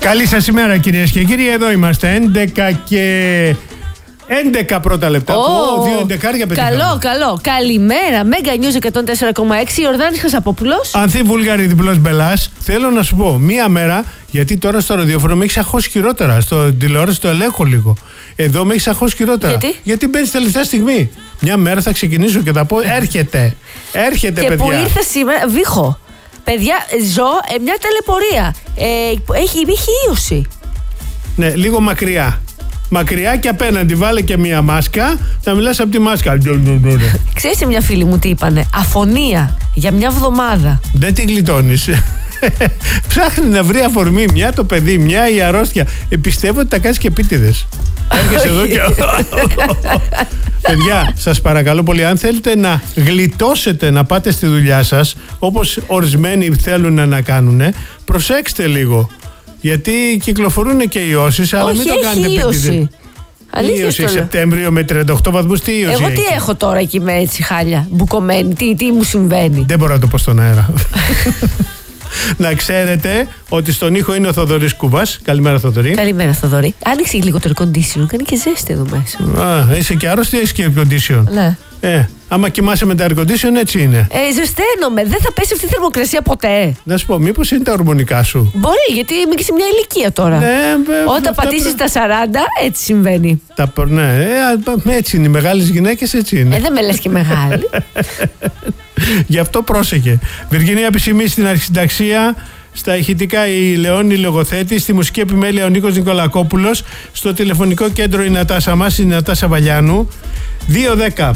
Καλή σας ημέρα κυρίες και κύριοι, εδώ είμαστε 11 και 11 πρώτα λεπτά. Δύο εντεκάρια πετύχαμε. Καλό. Καλημέρα. Mega News 104,6. Ιορδάνης Χασαπόπουλος. Ανθή Βούλγαρη διπλός Μπελάς. Θέλω να σου πω, μία μέρα, γιατί τώρα στο ραδιόφωνο με έχεις αγχώσει χειρότερα. Στο τηλεόραση το ελέγχω λίγο. Εδώ με έχεις αγχώσει χειρότερα. Γιατί μπαίνεις τελευταία στιγμή. Μια μέρα θα ξεκινήσω και θα πω: έρχεται, και παιδιά. Και που ήρθε σήμερα, βήχω. Παιδιά, ζω μια ταλαιπωρία. Έχει ίωση. Ναι, λίγο μακριά. Μακριά και απέναντι, βάλε και μία μάσκα, θα μιλάς από τη μάσκα. Ξέρεις μια φίλη μου τι είπανε? Αφωνία για μια εβδομάδα. Δεν την γλιτώνεις. Ψάχνει να βρει αφορμή, μια το παιδί, μια η αρρώστια. Πιστεύω ότι τα κάνεις και επίτηδες. Έρχεσαι εδώ και... Παιδιά, σας παρακαλώ πολύ, αν θέλετε να γλιτώσετε να πάτε στη δουλειά σας, όπως ορισμένοι θέλουν να κάνουν, προσέξτε λίγο. Γιατί κυκλοφορούν και ιώσεις, αλλά μην το κάνετε επίτηδες. Ίωση Σεπτέμβριο με 38 βαθμούς, τι ίωση? Εγώ τι έχω τώρα εκεί με έτσι χάλια, μπουκωμένη, τι μου συμβαίνει? Δεν μπορώ να το πω στον αέρα. Να ξέρετε ότι στον ήχο είναι ο Θοδωρής Κούβας. Καλημέρα, Θοδωρή. Καλημέρα, Θοδωρή. Άνοιξε λίγο το air condition, κάνει και ζέστη εδώ μέσα. Είσαι και άρρωστη ή έχεις και air condition? Ναι. Άμα κοιμάσαι με τα air condition, έτσι είναι. Ζεσταίνομαι, δεν θα πέσει αυτή η θερμοκρασία ποτέ. Να σου πω, μήπως είναι τα ορμονικά σου? Μπορεί, γιατί είμαι και σε μια ηλικία τώρα. Όταν πατήσεις τα 40, έτσι συμβαίνει. Ναι, έτσι είναι. Οι μεγάλες γυναίκες έτσι είναι. Δεν με λες και μεγάλη. Γι' αυτό πρόσεχε. Βιργινία Πισιμή στην αρχισυνταξία. Στα ηχητικά η Λεόνη Λογοθέτη, στη μουσική επιμέλεια ο Νίκος Νικολακόπουλος, στο τηλεφωνικό κέντρο η Νατάσα μας, η Νατάσα Βαλιάνου. 211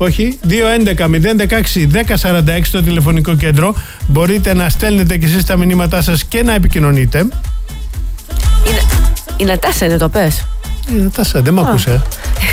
016 στο τηλεφωνικό κέντρο. Μπορείτε να στέλνετε και εσείς τα μηνύματά σας και να επικοινωνείτε. Η Νατάσα είναι, το πες? Η Νατάσα, δεν μ' ακούσε.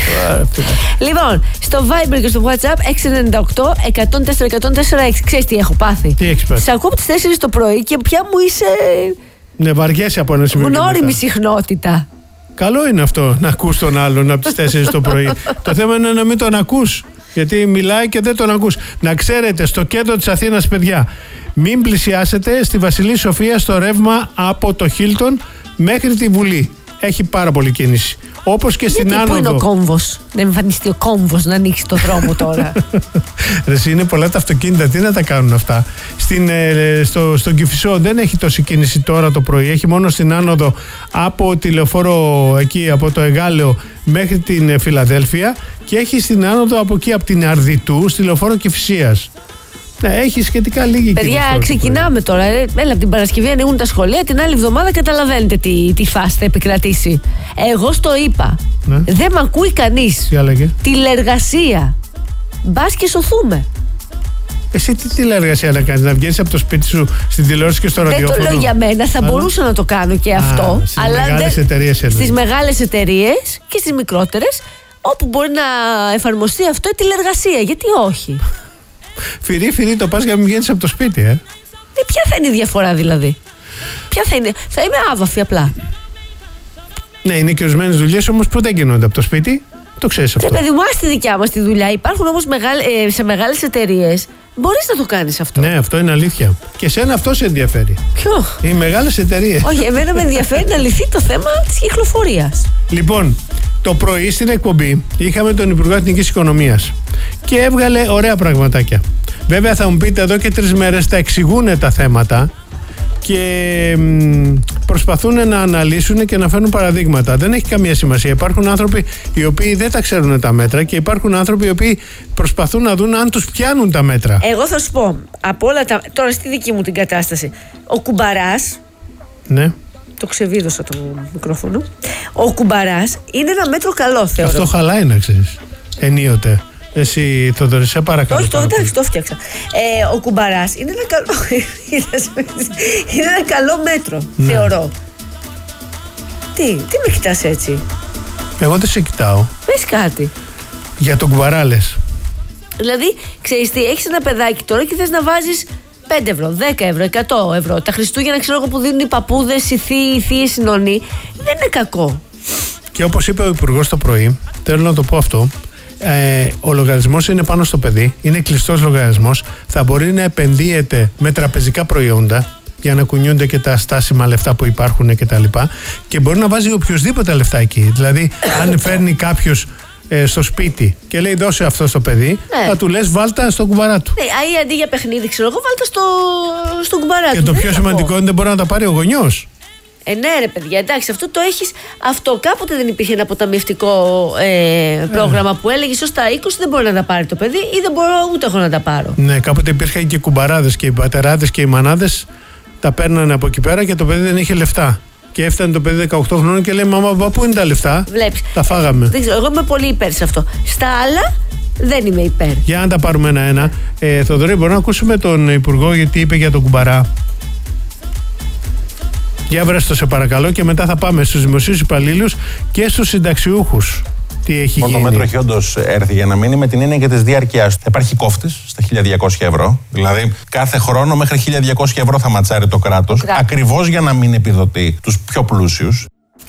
Λοιπόν, στο Viber και στο WhatsApp 698-104-104-6. Ξέρεις τι έχω πάθει? Τι έχεις πάθει? Σ' ακούω από τις 4 το πρωί και πια μου είσαι... Ναι, βαριέσαι από ένα σημείο. Γνώριμη συχνότητα. Καλό είναι αυτό, να ακούς τον άλλον από τις 4 το πρωί. Το θέμα είναι να μην τον ακούς, γιατί μιλάει και δεν τον ακούς. Να ξέρετε, στο κέντρο της Αθήνας, παιδιά, μην πλησιάσετε στη Βασιλή Σοφία στο ρεύμα από το Χίλτον μέχρι τη Βουλή. Έχει πάρα πολύ κίνηση. Όπως και στην άνοδο. Πού είναι ο κόμβος? Να εμφανιστεί ο κόμβος να ανοίξει το δρόμο τώρα. Είναι πολλά τα αυτοκίνητα, τι να τα κάνουν αυτά. Στον Κηφισό δεν έχει τόση κίνηση τώρα το πρωί. Έχει μόνο στην άνοδο από τη λεωφόρο εκεί, από το Εγάλεο μέχρι την Φιλαδέλφια, και έχει στην άνοδο από εκεί, από την Αρδιτού, στη λεωφόρο Κηφισίας. Ναι, έχει σχετικά λίγη κίνηση. Παιδιά, ξεκινάμε τώρα. Έλα, από την Παρασκευή ανοίγουν τα σχολεία. Την άλλη εβδομάδα καταλαβαίνετε τι φάση θα επικρατήσει. Εγώ στο είπα. Ναι. Δεν μ' ακούει κανείς. Τι έλεγε? Τηλεργασία. Μπας και σωθούμε. Εσύ τι τηλεργασία να κάνεις? Να βγαίνεις από το σπίτι σου στην τηλεόραση και στο ραδιόφωνο? Δεν το λέω για μένα. Θα μπορούσα να το κάνω και αυτό. Στις μεγάλες εταιρείες. Στις μεγάλες εταιρείες και στις μικρότερες, όπου μπορεί να εφαρμοστεί αυτό η τηλεργασία. Γιατί όχι? Φυρί το πας για να μην βγαίνεις από το σπίτι, Ποια θα είναι η διαφορά δηλαδή? Ποια θα είναι? Θα είμαι άβαφη απλά. Ναι, είναι και ορισμένες δουλειές όμως που δεν γίνονται από το σπίτι. Το ξέρεις αυτό. Παιδί μου, στη δικιά μας τη δουλειά υπάρχουν όμως σε μεγάλες εταιρείες. Μπορείς να το κάνεις αυτό. Ναι, αυτό είναι αλήθεια. Και εσένα αυτό σε ενδιαφέρει? Ποιο? Οι μεγάλες εταιρείες. Όχι, εμένα με ενδιαφέρει να λυθεί το θέμα της κυκλοφορίας. Λοιπόν, το πρωί στην εκπομπή είχαμε τον Υπουργό Εθνικής Οικονομίας και έβγαλε ωραία πραγματάκια. Βέβαια θα μου πείτε, εδώ και 3 μέρες τα εξηγούν τα θέματα και προσπαθούν να αναλύσουν και να φέρνουν παραδείγματα. Δεν έχει καμία σημασία. Υπάρχουν άνθρωποι οι οποίοι δεν τα ξέρουν τα μέτρα και υπάρχουν άνθρωποι οι οποίοι προσπαθούν να δουν αν τους πιάνουν τα μέτρα. Εγώ θα σου πω, από όλα τα... τώρα στη δική μου την κατάσταση, ο Κουμπαράς... Ναι. Το ξεβίδωσα το μικρόφωνο. Ο Κουμπαράς είναι ένα μέτρο καλό, θεωρώ. Αυτό χαλάει, να ξέρεις, ενίοτε. Εσύ, Θοδωρή, σε παρακαλώ. Όχι, εντάξει, το φτιάξα. Ο Κουμπαράς είναι ένα καλό, είναι ένα καλό μέτρο, θεωρώ. Τι με κοιτάς έτσι? Εγώ δεν σε κοιτάω. Πες κάτι. Για τον Κουμπαρά λες? Δηλαδή, ξέρεις τι, έχεις ένα παιδάκι τώρα και θες να βάζεις 5 ευρώ, 10 ευρώ, 100 ευρώ. Τα Χριστούγεννα, ξέρω εγώ, που δίνουν οι παππούδες, οι θείοι, οι θείες, οι νονοί. Δεν είναι κακό. Και όπως είπε ο Υπουργός το πρωί, θέλω να το πω αυτό. Ο λογαριασμός είναι πάνω στο παιδί, είναι κλειστός λογαριασμός, θα μπορεί να επενδύεται με τραπεζικά προϊόντα. για να κουνιούνται και τα στάσιμα λεφτά που υπάρχουν κτλ. Και μπορεί να βάζει οποιοδήποτε λεφτά εκεί. Δηλαδή, αν φέρνει κάποιος στο σπίτι και λέει δώσε αυτό στο παιδί, θα του λες βάλτα στο κουμπαρά του. Ή αντί για παιχνίδι, ξέρω εγώ, βάλτα στο κουμπαρά του. Και το πιο σημαντικό είναι δεν μπορεί να τα πάρει ο γονιός. Ναι, ρε παιδιά, εντάξει, αυτό το έχεις. Αυτό κάποτε δεν υπήρχε ένα αποταμιευτικό πρόγραμμα που έλεγε ως τα 20 δεν μπορεί να τα πάρει το παιδί ή δεν μπορώ ούτε εγώ να τα πάρω. Ναι, κάποτε υπήρχαν και κουμπαράδες και οι πατεράδες και οι μανάδες τα παίρνανε από εκεί πέρα και το παιδί δεν είχε λεφτά. Και έφτανε το παιδί 18 χρόνων και λέει μαμά, πού είναι τα λεφτά? Βλέπεις. Τα φάγαμε. Δεν ξέρω, εγώ είμαι πολύ υπέρ σε αυτό. Στα άλλα δεν είμαι υπέρ. Για να τα πάρουμε ένα-ένα. Θοδωρή, μπορούμε να ακούσουμε τον Υπουργό γιατί είπε για τον κουμπαρά. Για βρες το σε παρακαλώ και μετά θα πάμε στους δημοσίους υπαλλήλους και στους συνταξιούχους. Τι έχει γίνει. Το μέτρο έχει όντως έρθει για να μείνει με την έννοια και της διάρκειας. Θα υπάρχει κόφτης στα 1.200 ευρώ. Δηλαδή κάθε χρόνο μέχρι 1.200 ευρώ θα ματσάρει το κράτος. Ακριβώς για να μην επιδοτεί τους πιο πλούσιους.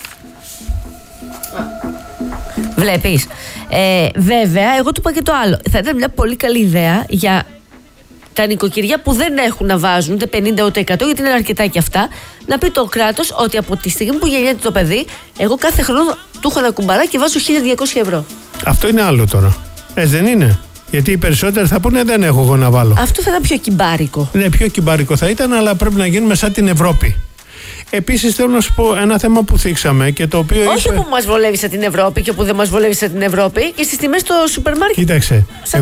Βλέπεις. Βέβαια, εγώ του είπα και το άλλο. Θα ήταν μια πολύ καλή ιδέα για τα νοικοκυριά που δεν έχουν να βάζουν ούτε 50 ούτε 100, γιατί είναι αρκετά και αυτά, να πει το κράτος ότι από τη στιγμή που γεννιέται το παιδί, εγώ κάθε χρόνο του έχω ένα κουμπαρά και βάζω 1.200 ευρώ. Αυτό είναι άλλο τώρα. Δεν είναι. Γιατί οι περισσότεροι θα πούνε δεν έχω εγώ να βάλω. Αυτό θα ήταν πιο κυμπάρικο. Ναι, πιο κυμπάρικο θα ήταν, αλλά πρέπει να γίνουμε σαν την Ευρώπη. Επίσης θέλω να σου πω ένα θέμα που θίξαμε και το οποίο. Όχι που μας βολεύει σαν την Ευρώπη και που δεν μας βολεύει σαν την Ευρώπη και στις τιμές στο σούπερ μάρκετ. Κοίταξε.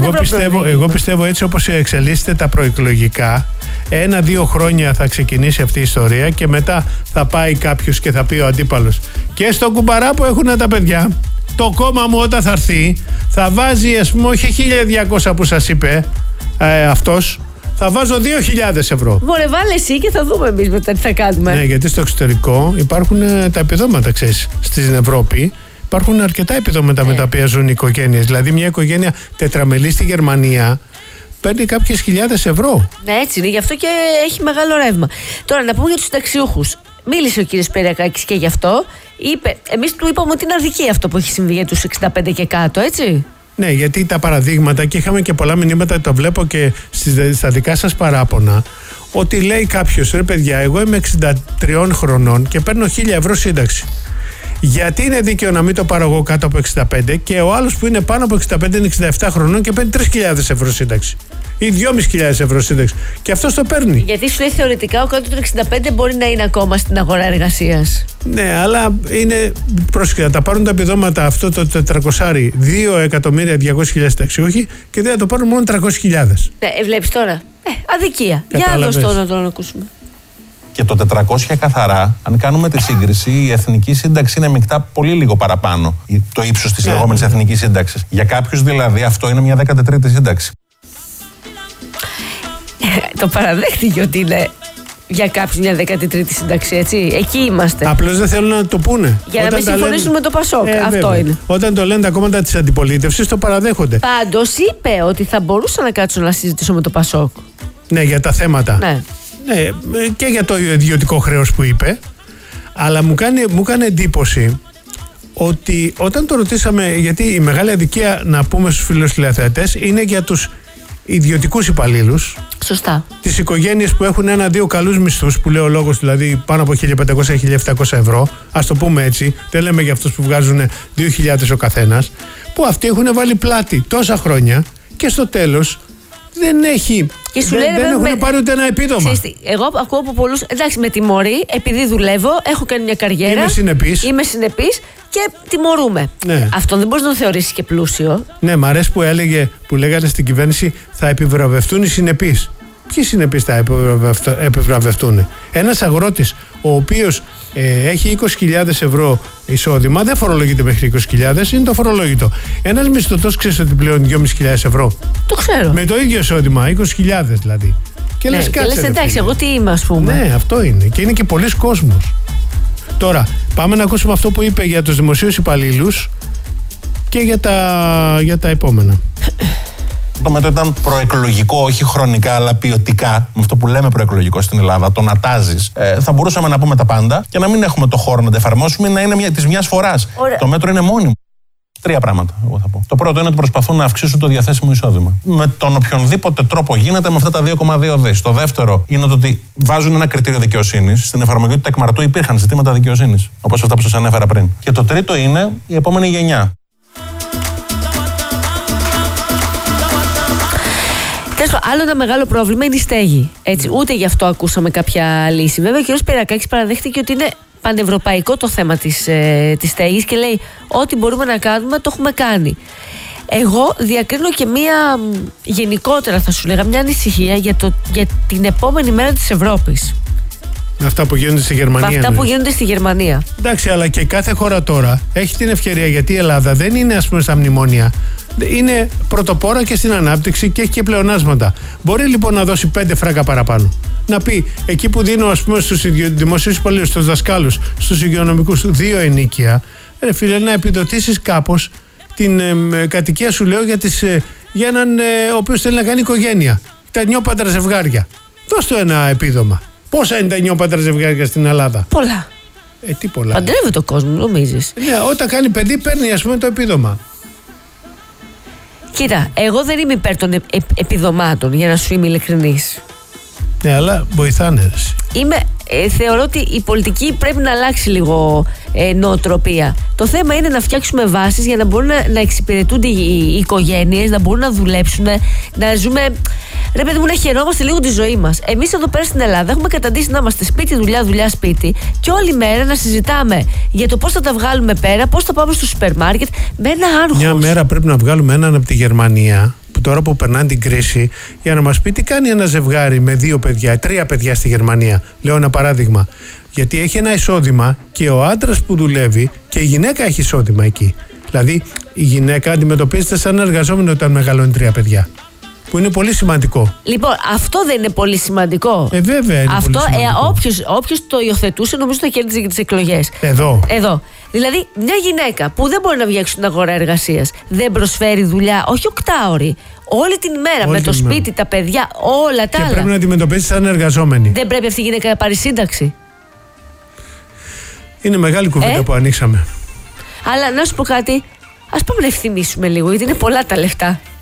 Εγώ πιστεύω έτσι όπως εξελίσσεται τα προεκλογικά, 1-2 χρόνια θα ξεκινήσει αυτή η ιστορία και μετά θα πάει κάποιος και θα πει ο αντίπαλος. Και στο κουμπαρά που έχουν τα παιδιά, το κόμμα μου όταν θα έρθει, θα βάζει ας πούμε όχι 1.200 που σας είπε αυτός. Θα βάζω 2.000 ευρώ. Μωρέ, βάλε εσύ και θα δούμε εμείς μετά τι θα κάνουμε. Ναι, γιατί στο εξωτερικό υπάρχουν τα επιδόματα, ξέρεις. Στην Ευρώπη υπάρχουν αρκετά επιδόματα με τα οποία ζουν οι οικογένειες. Δηλαδή, μια οικογένεια τετραμελή στη Γερμανία παίρνει κάποιες χιλιάδες ευρώ. Ναι, έτσι είναι, γι' αυτό και έχει μεγάλο ρεύμα. Τώρα, να πούμε για τους συνταξιούχους. Μίλησε ο κύριος Περιακάκης και γι' αυτό. Εμείς του είπαμε ότι είναι αδικία αυτό που έχει συμβεί για τους 65 και κάτω, έτσι. Ναι, γιατί τα παραδείγματα, και είχαμε και πολλά μηνύματα, το βλέπω και στα δικά σας παράπονα, ότι λέει κάποιος, ρε παιδιά, εγώ είμαι 63 χρονών και παίρνω 1.000 ευρώ σύνταξη. Γιατί είναι δίκαιο να μην το πάρω εγώ κάτω από 65 και ο άλλος που είναι πάνω από 65 είναι 67 χρονών και παίρνει 3.000 ευρώ σύνταξη ή 2.500 ευρώ σύνταξη και αυτός το παίρνει. Γιατί σου λέει θεωρητικά ο κάτω των 65 μπορεί να είναι ακόμα στην αγορά εργασίας. Ναι, αλλά είναι πρόσχετα. Τα πάρουν τα επιδόματα αυτό το 400, 2.200.000 συνταξιούχοι και δεν θα το πάρουν μόνο 300.000. Ναι, βλέπεις τώρα. Αδικία. Για να δώσ' το να τον ακούσουμε. Και το 400 καθαρά, αν κάνουμε τη σύγκριση, η εθνική σύνταξη είναι μεικτά πολύ λίγο παραπάνω. Το ύψος της λεγόμενης εθνικής σύνταξης. Για κάποιους δηλαδή αυτό είναι μια 13η σύνταξη. Το παραδέχτηκε ότι είναι για κάποιους μια 13η σύνταξη, έτσι. Εκεί είμαστε. Απλώς δεν θέλουν να το πούνε. Για να μην συμφωνήσουν με το Πασόκ. Αυτό βέβαια. είναι. Όταν το λένε τα κόμματα της αντιπολίτευσης, το παραδέχονται. Πάντως είπε ότι θα μπορούσα να κάτσω να συζητήσω με το Πασόκ. Ναι, για τα θέματα. Ναι. Ναι, και για το ιδιωτικό χρέος που είπε. Αλλά μου κάνει εντύπωση ότι όταν το ρωτήσαμε, γιατί η μεγάλη αδικία, να πούμε στους φίλους τηλεθεατές, είναι για τους ιδιωτικούς υπαλλήλους. Σωστά. Τις οικογένειες που έχουν 1-2 καλούς μισθούς, που λέει ο λόγος, δηλαδή πάνω από 1.500-1.700 ευρώ, ας το πούμε έτσι, δεν λέμε για αυτούς που βγάζουν 2.000 ο καθένας, που αυτοί έχουν βάλει πλάτη τόσα χρόνια και στο τέλος δεν έχουν πάρει ούτε ένα επίδομα. Εγώ ακούω από πολλούς, εντάξει, με τιμωρεί επειδή δουλεύω, έχω κάνει μια καριέρα. Είμαι συνεπής και τιμωρούμε. Ναι. Αυτό δεν μπορείς να το θεωρήσεις και πλούσιο. Ναι, μ' αρέσει που λέγανε στην κυβέρνηση θα επιβραβευτούν οι συνεπείς. Ποιοι συνεπείς θα επιβραβευτούν? Ένας αγρότης ο οποίος έχει 20.000 ευρώ εισόδημα, δεν φορολογείται μέχρι 20.000, είναι το φορολόγητο. Ένας μισθωτός ξέρει ότι πλέον 2.500 ευρώ. Το ξέρω. Με το ίδιο εισόδημα, 20.000 δηλαδή. Και λες κάτσε. Εντάξει, εγώ τι είμαι, ας πούμε. Ναι, αυτό είναι. Και είναι και πολλοί κόσμος. Τώρα, πάμε να ακούσουμε αυτό που είπε για τους δημοσίους υπαλλήλους και για τα επόμενα. Το μέτρο ήταν προεκλογικό, όχι χρονικά, αλλά ποιοτικά. Με αυτό που λέμε προεκλογικό στην Ελλάδα, το να τάζεις. Θα μπορούσαμε να πούμε τα πάντα και να μην έχουμε το χώρο να τα εφαρμόσουμε, να είναι της μιας φοράς. Το μέτρο είναι μόνιμο. 3 πράγματα, εγώ θα πω. Το πρώτο είναι ότι προσπαθούν να αυξήσουν το διαθέσιμο εισόδημα. Με τον οποιονδήποτε τρόπο γίνεται με αυτά τα 2,2 δις. Το δεύτερο είναι το ότι βάζουν ένα κριτήριο δικαιοσύνης. Στην εφαρμογή του τεκμαρτού υπήρχαν ζητήματα δικαιοσύνης, όπως αυτά που σας ανέφερα πριν. Και το τρίτο είναι η επόμενη γενιά. Άλλο ένα μεγάλο πρόβλημα είναι η στέγη. Έτσι, ούτε γι' αυτό ακούσαμε κάποια λύση. Βέβαια, ο κ. Σπυρακάκης παραδέχτηκε ότι είναι πανευρωπαϊκό το θέμα της στέγης και λέει ό,τι μπορούμε να κάνουμε το έχουμε κάνει. Εγώ διακρίνω και μία γενικότερα, θα σου λέγα, μια ανησυχία για την επόμενη μέρα της Ευρώπης. Με αυτά που γίνονται στη Γερμανία. Με αυτά που γίνονται στη Γερμανία. Εντάξει, αλλά και κάθε χώρα τώρα έχει την ευκαιρία, γιατί η Ελλάδα δεν είναι, ας πούμε, στα μνημόνια. Είναι πρωτοπόρα και στην ανάπτυξη και έχει και πλεονάσματα. Μπορεί λοιπόν να δώσει 5 φράγκα παραπάνω. Να πει εκεί που δίνω, ας πούμε, στους δημοσίους υπαλλήλους, στους δασκάλους, στους υγειονομικούς 2 ενίκια, ρε φίλε, να επιδοτήσεις κάπως την κατοικία, σου λέω, για έναν ο οποίος θέλει να κάνει οικογένεια. Τα νιόπαντρα ζευγάρια. Δώσ' το ένα επίδομα. Πόσα είναι τα νιόπαντρα ζευγάρια στην Ελλάδα? Πολλά. Τι πολλά? Παντρεύεται ο κόσμος, νομίζεις? Ναι, όταν κάνει παιδί παίρνει, ας πούμε, το επίδομα. Κοίτα, εγώ δεν είμαι υπέρ των επιδομάτων, για να σου είμαι ειλικρινής. Ναι, αλλά βοηθάνε. Θεωρώ ότι η πολιτική πρέπει να αλλάξει λίγο νοοτροπία. Το θέμα είναι να φτιάξουμε βάσεις για να μπορούν να εξυπηρετούνται οι οικογένειες, να μπορούν να δουλέψουν, να ζούμε. Ρε παιδί μου, να χαιρόμαστε λίγο τη ζωή μας. Εμείς εδώ πέρα στην Ελλάδα έχουμε καταντήσει να είμαστε σπίτι, δουλειά, δουλειά, σπίτι, και όλη μέρα να συζητάμε για το πώς θα τα βγάλουμε πέρα, πώς θα πάμε στο σούπερ μάρκετ, με ένα άγχος. Μια μέρα πρέπει να βγάλουμε έναν από τη Γερμανία, που τώρα που περνάνε την κρίση, για να μας πει τι κάνει ένα ζευγάρι με 2 παιδιά, 3 παιδιά στη Γερμανία. Λέω ένα παράδειγμα. Γιατί έχει ένα εισόδημα και ο άντρας που δουλεύει και η γυναίκα έχει εισόδημα εκεί. Δηλαδή η γυναίκα αντιμετωπίζεται σαν εργαζόμενο όταν μεγαλώνει 3 παιδιά. Που είναι πολύ σημαντικό. Λοιπόν, αυτό δεν είναι πολύ σημαντικό? Βέβαια είναι αυτό, πολύ σημαντικό. Όποιος το υιοθετούσε, νομίζω το κέρδιζε για τις εκλογές. Εδώ. Δηλαδή, μια γυναίκα που δεν μπορεί να βγει έξω στην αγορά εργασίας, δεν προσφέρει δουλειά, όχι 8ωρη, όλη την μέρα, με το σπίτι, τα παιδιά, όλα τα άλλα. Και πρέπει να αντιμετωπίσει σαν εργαζόμενη. Δεν πρέπει αυτή η γυναίκα να πάρει σύνταξη? Είναι μεγάλη κουβέντα που ανοίξαμε. Αλλά να σου πω κάτι, ας πάμε να ευθυμίσουμε λίγο, γιατί είναι πολλά τα λεφτά.